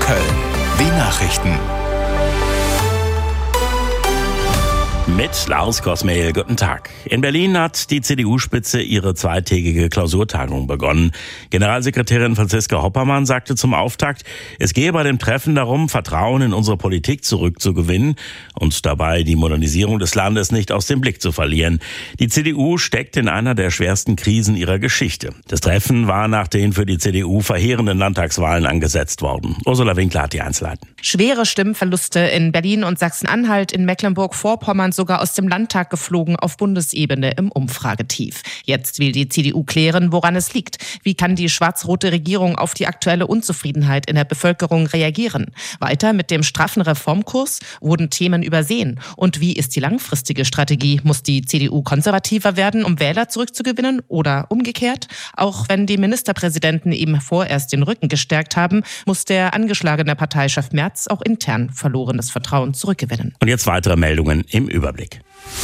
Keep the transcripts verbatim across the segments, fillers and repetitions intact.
Köln. Die Nachrichten. Mit Lars Kosmehl, guten Tag. In Berlin hat die C D U-Spitze ihre zweitägige Klausurtagung begonnen. Generalsekretärin Franziska Hoppermann sagte zum Auftakt, es gehe bei dem Treffen darum, Vertrauen in unsere Politik zurückzugewinnen und dabei die Modernisierung des Landes nicht aus dem Blick zu verlieren. Die C D U steckt in einer der schwersten Krisen ihrer Geschichte. Das Treffen war nach den für die C D U verheerenden Landtagswahlen angesetzt worden. Ursula Winkler hat die Einzelheiten. Schwere Stimmenverluste in Berlin und Sachsen-Anhalt, in Mecklenburg-Vorpommern sogar aus dem Landtag geflogen, auf Bundesebene im Umfragetief. Jetzt will die C D U klären, woran es liegt. Wie kann die schwarz-rote Regierung auf die aktuelle Unzufriedenheit in der Bevölkerung reagieren? Weiter mit dem straffen Reformkurs? Wurden Themen übersehen? Und wie ist die langfristige Strategie? Muss die C D U konservativer werden, um Wähler zurückzugewinnen? Oder umgekehrt? Auch wenn die Ministerpräsidenten eben vorerst den Rücken gestärkt haben, muss der angeschlagene Parteichef Merz auch intern verlorenes Vertrauen zurückgewinnen. Und jetzt weitere Meldungen im Überblick.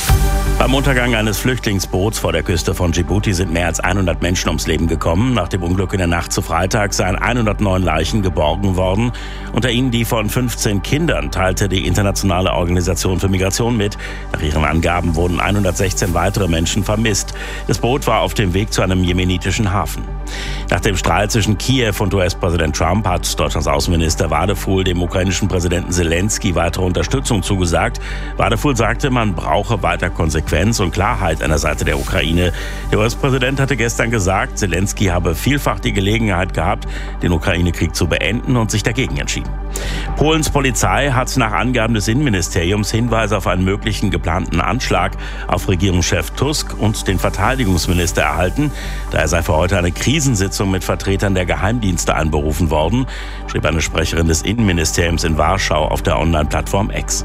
Beim Untergang eines Flüchtlingsboots vor der Küste von Djibouti sind mehr als hundert Menschen ums Leben gekommen. Nach dem Unglück in der Nacht zu Freitag seien hundertneun Leichen geborgen worden. Unter ihnen die von fünfzehn Kindern, teilte die Internationale Organisation für Migration mit. Nach ihren Angaben wurden hundertsechzehn weitere Menschen vermisst. Das Boot war auf dem Weg zu einem jemenitischen Hafen. Nach dem Streit zwischen Kiew und U S-Präsident Trump hat Deutschlands Außenminister Wadefuhl dem ukrainischen Präsidenten Zelensky weitere Unterstützung zugesagt. Wadefuhl sagte, man brauche weiter Konsequenz und Klarheit an der Seite der Ukraine. Der U S-Präsident hatte gestern gesagt, Zelensky habe vielfach die Gelegenheit gehabt, den Ukraine-Krieg zu beenden und sich dagegen entschieden. Polens Polizei hat nach Angaben des Innenministeriums Hinweise auf einen möglichen geplanten Anschlag auf Regierungschef Tusk und den Verteidigungsminister erhalten. Daher sei für heute eine Krisensitzung mit Vertretern der Geheimdienste einberufen worden, schrieb eine Sprecherin des Innenministeriums in Warschau auf der Online-Plattform X.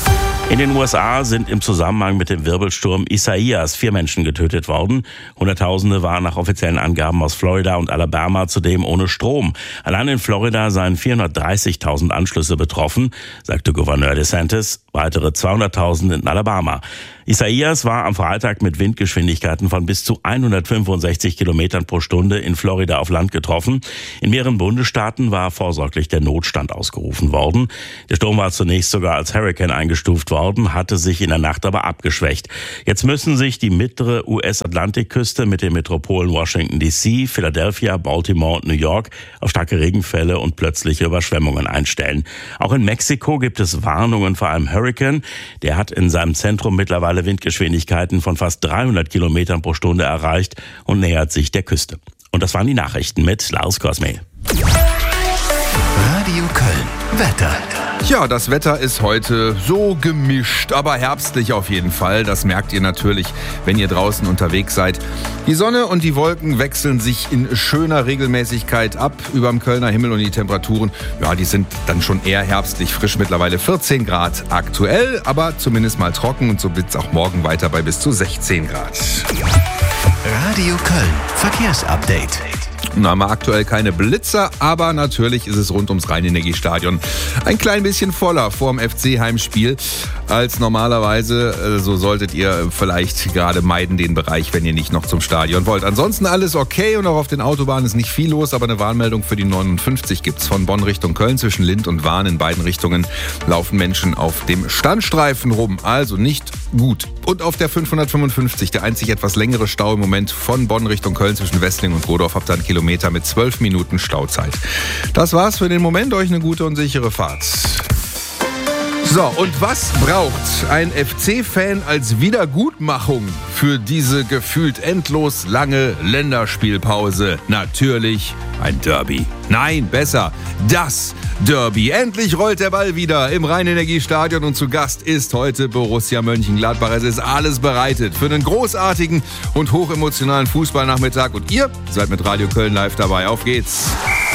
In den U S A sind im Zusammenhang mit dem Wirbelsturm Isaias vier Menschen getötet worden. Hunderttausende waren nach offiziellen Angaben aus Florida und Alabama zudem ohne Strom. Allein in Florida seien vierhundertdreißigtausend Anschlüsse betroffen, sagte Gouverneur DeSantis. Weitere zweihunderttausend in Alabama. Isaias war am Freitag mit Windgeschwindigkeiten von bis zu hundertfünfundsechzig Kilometern pro Stunde in Florida auf Land getroffen. In mehreren Bundesstaaten war vorsorglich der Notstand ausgerufen worden. Der Sturm war zunächst sogar als Hurrikan eingestuft worden, hatte sich in der Nacht aber abgeschwächt. Jetzt müssen sich die mittlere U S-Atlantikküste mit den Metropolen Washington D C, Philadelphia, Baltimore und New York auf starke Regenfälle und plötzliche Überschwemmungen einstellen. Auch in Mexiko gibt es Warnungen vor einem Hurrikan. Der hat in seinem Zentrum mittlerweile Windgeschwindigkeiten von fast dreihundert Kilometern pro Stunde erreicht und nähert sich der Küste. Und das waren die Nachrichten mit Lars Kosmehl. Radio Köln. Wetter. Ja, das Wetter ist heute so gemischt, aber herbstlich auf jeden Fall. Das merkt ihr natürlich, wenn ihr draußen unterwegs seid. Die Sonne und die Wolken wechseln sich in schöner Regelmäßigkeit ab überm Kölner Himmel und die Temperaturen, ja, die sind dann schon eher herbstlich frisch, mittlerweile vierzehn Grad aktuell, aber zumindest mal trocken und so wird es auch morgen weiter bei bis zu sechzehn Grad. Radio Köln. Verkehrsupdate. Na, mal aktuell keine Blitzer, aber natürlich ist es rund ums Rhein-Energiestadion ein klein bisschen voller vorm F C-Heimspiel als normalerweise. So solltet ihr vielleicht gerade meiden den Bereich, wenn ihr nicht noch zum Stadion wollt. Ansonsten alles okay und auch auf den Autobahnen ist nicht viel los, aber eine Warnmeldung für die neunundfünfzig gibt's von Bonn Richtung Köln. Zwischen Lind und Wahn in beiden Richtungen laufen Menschen auf dem Standstreifen rum, also nicht gut. Und auf der fünfhundertfünfundfünfzig, der einzig etwas längere Stau im Moment von Bonn Richtung Köln zwischen Westling und Rodorf, habt ihr einen Kilometer mit zwölf Minuten Stauzeit. Das war's für den Moment. Euch eine gute und sichere Fahrt. So, und was braucht ein F C-Fan als Wiedergutmachung für diese gefühlt endlos lange Länderspielpause? Natürlich ein Derby. Nein, besser, das Derby. Endlich rollt der Ball wieder im Rhein-Energiestadion und zu Gast ist heute Borussia Mönchengladbach. Es ist alles bereitet für einen großartigen und hochemotionalen Fußballnachmittag und ihr seid mit Radio Köln live dabei. Auf geht's!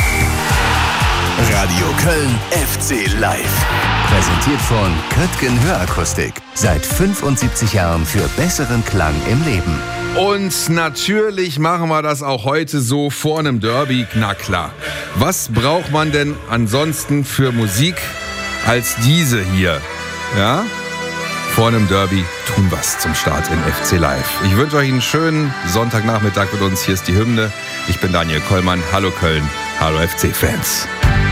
Radio Köln F C Live. Präsentiert von Köttgen Hörakustik. Seit fünfundsiebzig Jahren für besseren Klang im Leben. Und natürlich machen wir das auch heute so vor einem Derby. Na klar. Was braucht man denn ansonsten für Musik als diese hier? Ja? Vor einem Derby tun was zum Start in F C Live. Ich wünsche euch einen schönen Sonntagnachmittag mit uns. Hier ist die Hymne. Ich bin Daniel Kollmann. Hallo Köln. Hallo F C-Fans.